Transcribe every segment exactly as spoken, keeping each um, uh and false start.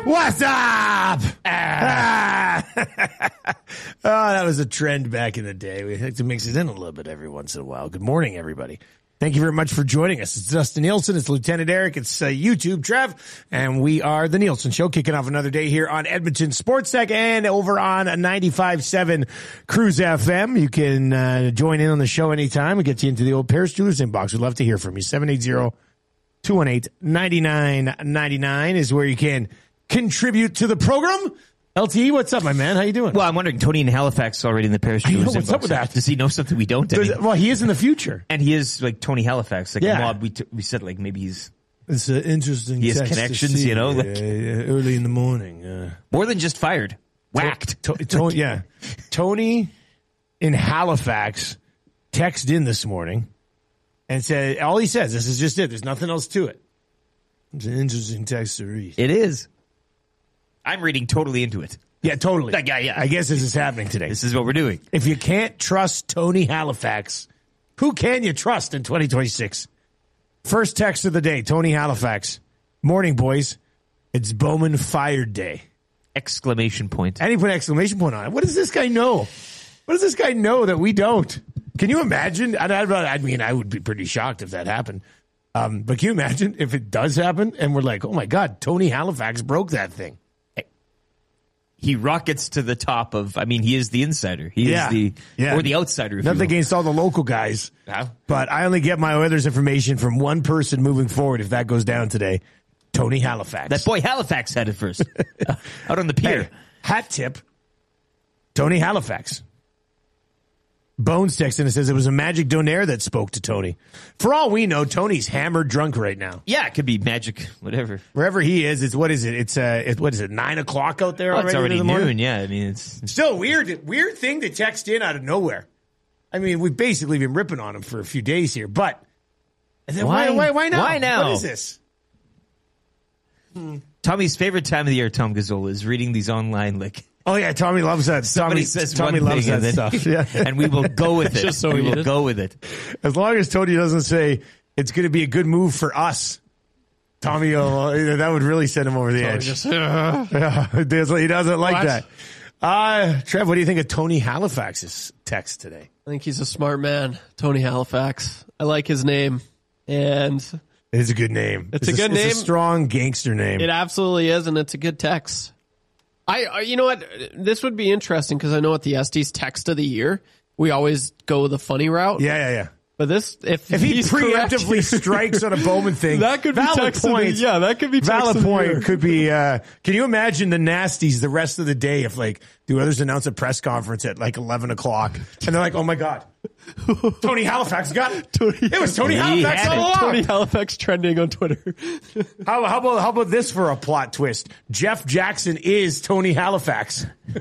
What's up? Ah. Oh, that was a trend back in the day. We like to mix it in a little bit every once in a while. Good morning, everybody. Thank you very much for joining us. It's Dustin Nielsen. It's Lieutenant Eric. It's uh, YouTube, Trev. And we are The Nielsen Show, kicking off another day here on Edmonton Sports Tech and over on ninety-five point seven Cruise F M. You can uh, join in on the show anytime. We get you into the old Paris Jewelers inbox. We'd love to hear from you. seven eight zero, two one eight, nine nine nine nine is where you can contribute to the program. L T E, what's up, my man? How you doing? Well, I'm wondering, Tony in Halifax is already in the Paris Jewelers. What's up with that? Does he know something we don't? I mean, well, he is in the future. and he is like Tony Halifax, like Yeah. a mob. We, t- we said like maybe he's It's an interesting He has text to connections, see, you know, like- uh, early in the morning. Uh, more than just fired. Whacked. To, to, yeah. Tony in Halifax texted in this morning and said, all he says, this is just it. There's nothing else to it. It's an interesting text to read. It is. I'm reading totally into it. Yeah, totally. Like, yeah, yeah. I guess this is happening today. This is what we're doing. If you can't trust Tony Halifax, who can you trust in twenty twenty-six? First text of the day, Tony Halifax. Morning, boys. It's Bowman fired day. Exclamation point. And he put an exclamation point on it. What does this guy know? What does this guy know that we don't? Can you imagine? I, I, I mean, I would be pretty shocked if that happened. Um, but can you imagine if it does happen and we're like, oh my God, Tony Halifax broke that thing? He rockets to the top of, I mean, he is the insider. He Yeah. is the, Yeah. or the outsider. If Nothing you will. against all the local guys. Yeah. But I only get my Oilers information from one person moving forward if that goes down today. Tony Halifax. That boy Halifax had it first. uh, out on the pier. Hey, hat tip. Tony Halifax. Bones texts in and says it was a Magic Donaire that spoke to Tony. For all we know, Tony's hammered drunk right now. Yeah, it could be magic, whatever. Wherever he is, it's what is it? It's uh, it, what is it? Nine o'clock out there Well, already. it's already in the morning? noon. Yeah, I mean, it's Still weird, weird thing to text in out of nowhere. I mean, we've basically been ripping on him for a few days here, but and then why, Why- why, why now? why now? What is this? Tommy's favorite time of the year. Tom Gazzola is reading these online like. Oh yeah, Tommy loves that. Somebody Tommy says Tommy one loves thing that and then- stuff. Yeah. and we will go with it. Just so we we will did. go with it. As long as Tony doesn't say it's going to be a good move for us, Tommy, will, that would really send him over the edge. Just, uh, Yeah, he doesn't, he doesn't like What? that. Uh, Trev, what do you think of Tony Halifax's text today? I think he's a smart man, Tony Halifax. I like his name, and It is a good name. It's a good It's name. a strong gangster name. it absolutely is, and it's a good text. I, uh, you know what? This would be interesting because I know at the S D's text of the year, we always go the funny route. yeah, yeah, yeah. But this, if If he he's correct- preemptively strikes on a Bowman thing, that could be valid text of the- point. yeah, that could be text valid of the point. year. Could be. Uh, can you imagine the nasties the rest of the day if like the others announce a press conference at like eleven o'clock and they're like, oh my God, Tony Halifax got it. Tony- It was Tony He Halifax had all it. along. Tony Halifax trending on Twitter. How, how about how about this for a plot twist? Jeff Jackson is Tony Halifax.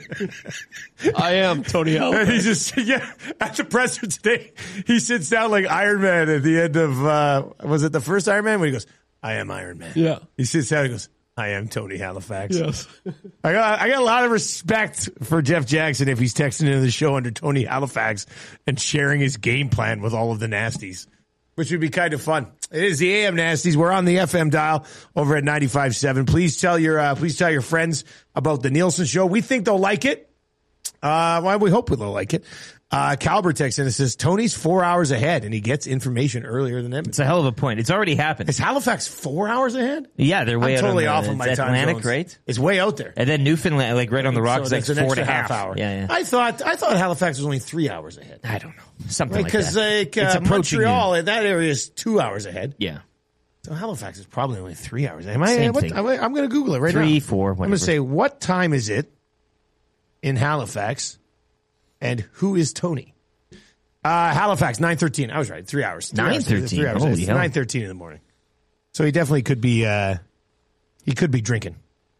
I am Tony And Halifax. he just yeah at the presser today, he sits down like Iron Man at the end of uh, was it the first Iron Man when he goes, I am Iron Man. Yeah. He sits down and goes, I am Tony Halifax. Yes. I got I got a lot of respect for Jeff Jackson if he's texting into the show under Tony Halifax and sharing his game plan with all of the nasties, which would be kind of fun. It is the A M Nasties. We're on the F M dial over at ninety-five point seven. Please tell your uh, please tell your friends about the Nielsen Show. We think they'll like it. Uh, well, we hope they'll like it. Uh, Calbert texts in and says Tony's four hours ahead, and he gets information earlier than It's Edmonton. a hell of a point. It's already happened. Is Halifax four hours ahead? Yeah, they're way I'm out totally on the, off on my it's time Atlantic, zones. right? It's way out there. And then Newfoundland, like right on the rocks, So like that's an four and a extra half half hour. Yeah, yeah. I thought I thought Halifax was only three hours ahead. I don't know, something like Because that. like, it's uh, approaching Montreal, you. that area is two hours ahead. Yeah, So Halifax is probably only three hours ahead. Am I, Same what, thing. I'm, I'm going to Google it right now. Three, four, I'm going whatever. to say, what time is it in Halifax and who is Tony? Uh, Halifax, nine thirteen. I was right. Three hours. Three hours. nine thirteen. Three hours. Holy It's hell. nine thirteen in the morning. So he definitely could be, uh, he could be drinking.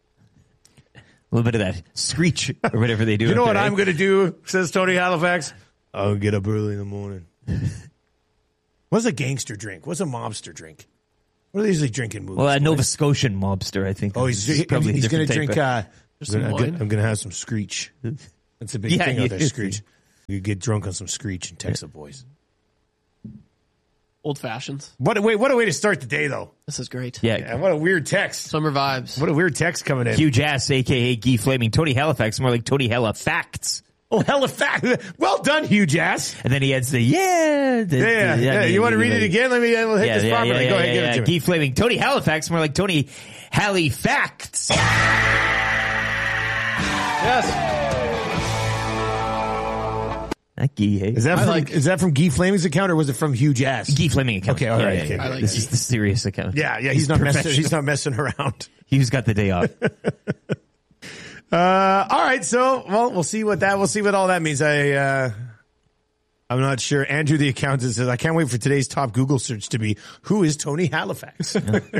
A little bit of that screech or whatever they do. You know up what there, I'm eh? going to do, says Tony Halifax? I'll get up early in the morning. What's a gangster drink? What's a mobster drink? What are they usually drinking movies? Well, a boys? Nova Scotian mobster, I think. Oh, he's, is probably a he's going to different drink. type Uh, some I'm wine. going to have some Screech. That's a big Yeah, thing out there, you- Screech. You get drunk on some Screech and text the boys. Old fashions. What a way, what a way to start the day, though. This is great. Yeah. Yeah, what a weird text. Summer vibes. What a weird text coming in. Huge ass, a k a. Guy Flaming. Tony Halifax, more like Tony Hella Facts. Oh, hella fact. Well done, huge ass. And then he adds the, yeah. The, Yeah, yeah. the, yeah. You want to read it like- again? Let me uh, we'll hit Yeah, this yeah, properly. yeah, Go yeah, ahead, yeah, give it to Guy me. Flaming. Tony Halifax, more like Tony Halifax. Yes. Not Guy, hey? Is that I from like- is that from Guy Flaming's account or was it from Huge Ass? Guy Flaming account. Okay, all Yeah, right, yeah, okay. yeah. I like This that. is the serious account. Yeah, yeah. He's, not messing. professional. He's not messing around. He's got the day off. Uh, all right. So, well, we'll see what that. We'll see what all that means. I. Uh, I'm not sure. Andrew, the accountant, says, I can't wait for today's top Google search to be, who is Tony Halifax?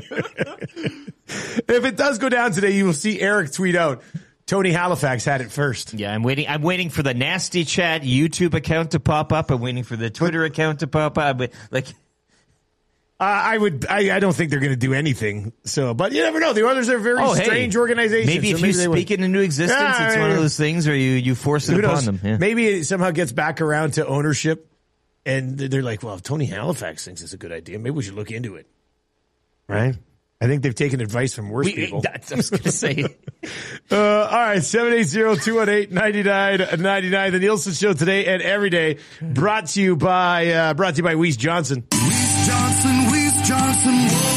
If it does go down today, you will see Eric tweet out, Tony Halifax had it first. Yeah, I'm waiting. I'm waiting for the Nasty Chat YouTube account to pop up. I'm waiting for the Twitter account to pop up. But like, Uh, I would, I, I don't think they're going to do anything. So, but you never know. The others are very oh, hey, strange organizations. Maybe so if you they would. speak it into existence, Yeah, it's I one of mean, those things where you, you force it Who upon knows? them. Yeah. Maybe it somehow gets back around to ownership, and they're like, "Well, if Tony Halifax thinks it's a good idea, maybe we should look into it." Right? I think they've taken advice from worse We, people. that's, I was going to say. Uh, all right, seven eight zero, two one eight, nine nine nine nine. The Nielsen Show today and every day, brought to you by uh, brought to you by Weiss Johnson. Weiss Johnson, Weiss Johnson,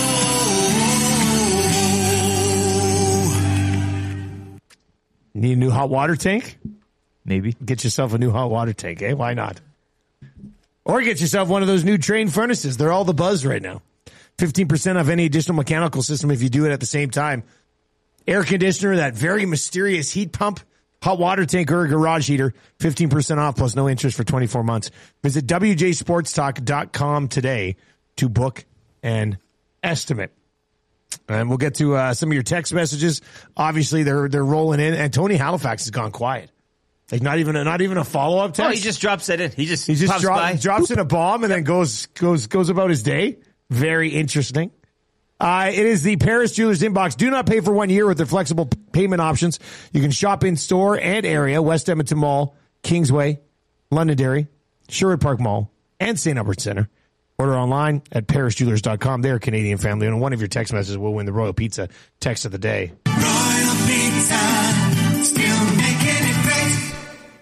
whoa. Need a new hot water tank? Maybe. Get yourself a new hot water tank, eh? Why not? Or get yourself one of those new Train furnaces. They're all the buzz right now. fifteen percent off any additional mechanical system if you do it at the same time. Air conditioner, that very mysterious heat pump, hot water tank, or a garage heater, fifteen percent off plus no interest for twenty-four months. Visit w j sports talk dot com today to book an estimate. And we'll get to uh, some of your text messages. Obviously, they're they're rolling in, and Tony Halifax has gone quiet. Like not even a, not even a follow up text. Oh, he just drops that in. He just he just pops drop, by. drops in a bomb and then goes goes goes about his day. Very interesting. Uh, it is the Paris Jewelers Inbox. Do not pay for one year with their flexible p- payment options. You can shop in store and area, West Edmonton Mall, Kingsway, Londonderry, Sherwood Park Mall, and Saint Albert Center. Order online at paris jewelers dot com. They're a Canadian family, and one of your text messages will win the Royal Pizza text of the day. Royal Pizza, still making it great.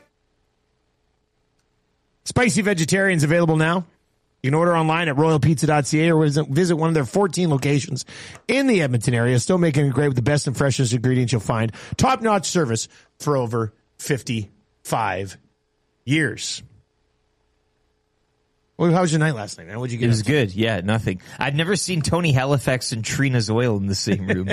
Spicy Vegetarian's available now. You can order online at royal pizza dot c a or visit one of their fourteen locations in the Edmonton area. Still making it great with the best and freshest ingredients you'll find. Top-notch service for over fifty-five years. Well, how was your night last night, man? What'd you get? It was up to? good. Yeah, nothing. I've never seen Tony Halifax and Trina's Oil in the same room.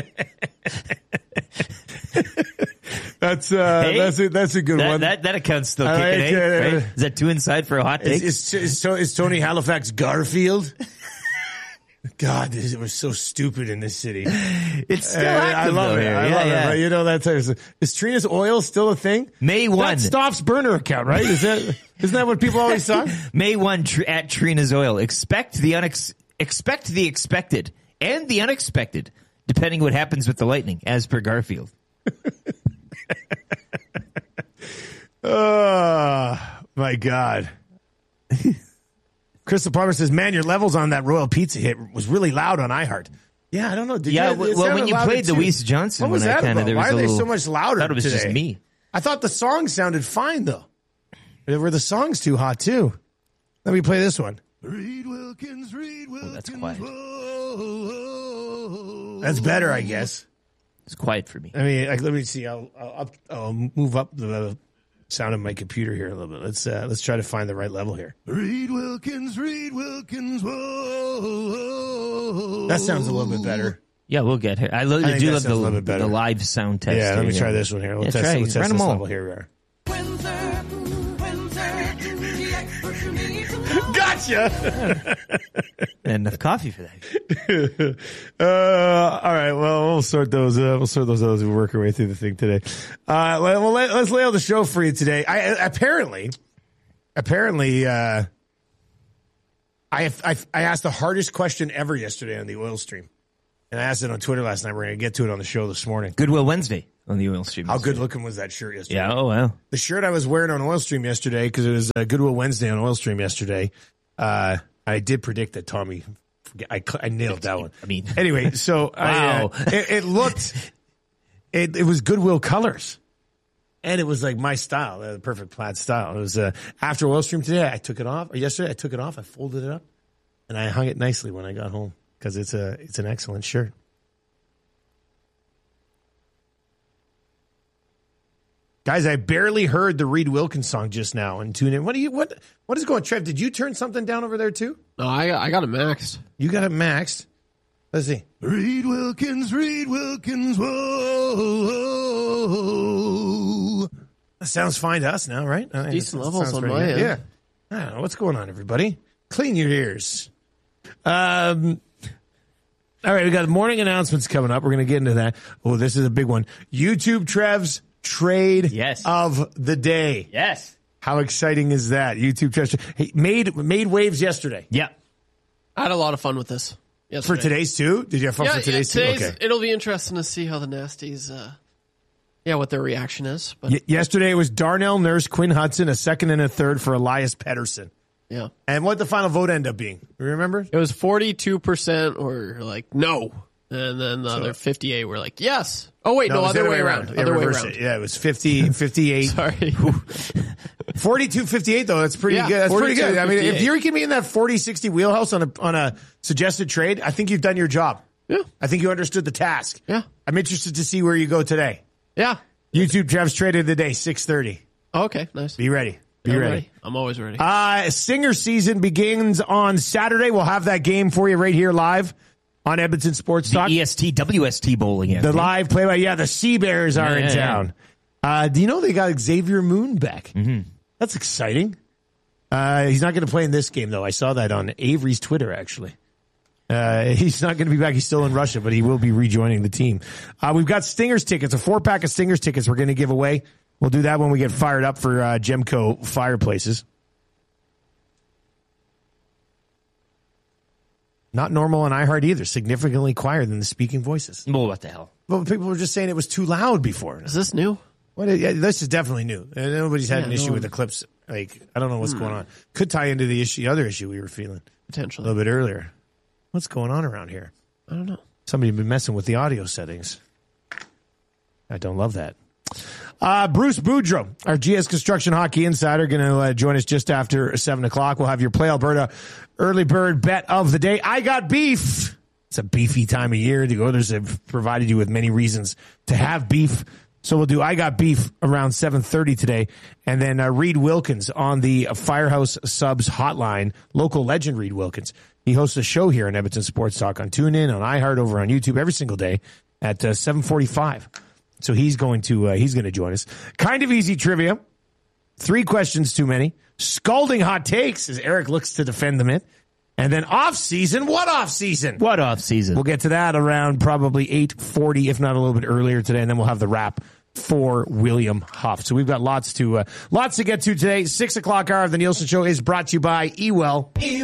That's uh, Hey, that's a, that's a good that, one. that that account's still I kicking, like, eh? uh, Right? Is that two inside for a hot take? is, is, is, is Tony Halifax Garfield? God, this, it was so stupid in this city. It's still Uh, active I love though it. here. I yeah, love yeah. it. But you know that's is, is Trina's Oil still a thing? May one. That's Stoff's burner account, right? Is that isn't that what people always talk? May one tr- at Trina's Oil. Expect the unex- expect the expected and the unexpected, depending what happens with the lightning, as per Garfield. Oh my God. Crystal Palmer says, "Man, your levels on that Royal Pizza hit was really loud on iHeart." Yeah, I don't know. Did Yeah, you, w- it well, sounded when you louder played the too. Weiss Johnson What was one, I that kinda- about? there Why was are a they little- so much louder I thought it was today? just me. I thought the song sounded fine though. Were the songs too hot too? Let me play this one. Reed Wilkins, Reed Wilkins. Oh, that's quiet. Whoa. That's better, I guess. It's quiet for me. I mean, like, let me see. I'll, I'll, up, I'll move up the sound of my computer here a little bit. Let's uh, let's try to find the right level here. Reed Wilkins, Reed Wilkins. Whoa. That sounds a little bit better. Yeah, we'll get here. I, lo- I I think do that love sounds a little bit the, better. the live sound test. Yeah, let me here, try this one here. We'll Yeah, test, try. let's test Run 'em this all. level. Here we are. Windsor, Windsor, the expert you need to know. Gotcha. Enough coffee for that. uh, all right. Well, we'll sort those. Uh, we'll sort those out as we work our way through the thing today. Uh, let, well, let, let's lay out the show for you today. I apparently, apparently, uh, I, I I asked the hardest question ever yesterday on the oil stream, and I asked it on Twitter last night. We're going to get to it on the show this morning. Goodwill Wednesday on the oil stream. How good looking was that shirt yesterday? Yeah. Oh wow. The shirt I was wearing on Oil Stream yesterday, because it was uh, Goodwill Wednesday on Oil Stream yesterday. Uh, I did predict that Tommy. I, I nailed that one. I mean, anyway, so wow. I, uh, it, it looked. It, it was Goodwill colors, and it was like my style, the perfect plaid style. It was uh, after oil stream today. I took it off, or yesterday I took it off. I folded it up, and I hung it nicely when I got home because it's a it's an excellent shirt. Guys, I barely heard the Reed Wilkins song just now and tune in. What do you what what is going, Trev? Did you turn something down over there too? No, I I got it maxed. You got it maxed. Let's see. Reed Wilkins, Reed Wilkins, whoa. That sounds fine to us now, right? Uh, Decent that levels sounds on pretty my good. end. Yeah. I don't know. What's going on, everybody? Clean your ears. Um. All right, we got morning announcements coming up. We're going to get into that. Oh, this is a big one. YouTube Trev's trade Yes. of the day. Yes. How exciting is that? YouTube Trev hey, made made waves yesterday. Yeah. I had a lot of fun with this. For yesterday. today's too? Did you have fun Yeah, for today's, yeah, too? today's Okay. it'll be interesting to see how the Nasties, uh, yeah, what their reaction is. But Y- yesterday was Darnell Nurse, Quinn Hudson, a second and a third for Elias Pettersson. yeah, And what the final vote end up being? You remember? it was forty-two percent or like no, and then the other fifty-eight were like yes. Oh wait, no, it was the other way around. Yeah, Other way reverse around. it. Yeah, it was fifty, fifty-eight. Sorry. forty-two fifty-eight, though. That's pretty Yeah, good. That's pretty good. I mean, if forty-two you can be in that forty sixty wheelhouse on a on a suggested trade, I think you've done your job. Yeah, I think you understood the task. Yeah. I'm interested to see where you go today. yeah. YouTube Trev's trade of the day, six thirty. Okay, nice. Be ready. Be I'm ready. I'm always ready. Uh, Singer season begins on Saturday. We'll have that game for you right here live on Edmonton Sports The Talk. E S T W S T Bowl again. The live play by, yeah, the Sea Bears are Yeah, in yeah, town. Uh, do you know they got Xavier Moon back? Mm-hmm. That's exciting. Uh, he's not going to play in this game, though. I saw that on Avery's Twitter, actually. Uh, he's not going to be back. He's still in Russia, but he will be rejoining the team. Uh, we've got Stingers tickets, a four pack of Stingers tickets we're going to give away. We'll do that when we get fired up for uh, Gemco Fireplaces. Not normal on iHeart either. Significantly quieter than the speaking voices. Well, what the hell? Well, people were just saying it was too loud before. Is this new? What? Yeah, this is definitely new. And nobody's had Yeah, an no issue one- with the clips. Like, I don't know what's going on. Could tie into the issue, other issue we were feeling a Potentially. little bit earlier. What's going on around here? I don't know. Somebody been messing with the audio settings. I don't love that. Uh, Bruce Boudreau, our G S Construction Hockey Insider, going to uh, join us just after seven o'clock. We'll have your Play Alberta early bird bet of the day. I got beef. It's a beefy time of year. The Oilers have provided you with many reasons to have beef. So we'll do I Got Beef around seven thirty today. And then uh, Reed Wilkins on the Firehouse Subs hotline, local legend Reed Wilkins. He hosts a show here in Edmonton Sports Talk on TuneIn, on iHeart, over on YouTube every single day at uh, seven forty-five. So he's going to uh, he's going to join us. Kind of easy trivia. Three questions too many. Scalding hot takes as Eric looks to defend them in. And then off season. What off season? What off season? We'll get to that around probably eight forty, if not a little bit earlier today, and then we'll have the wrap for William Huff. So we've got lots to uh, lots to get to today. Six o'clock hour of the Nielsen Show is brought to you by Ewell.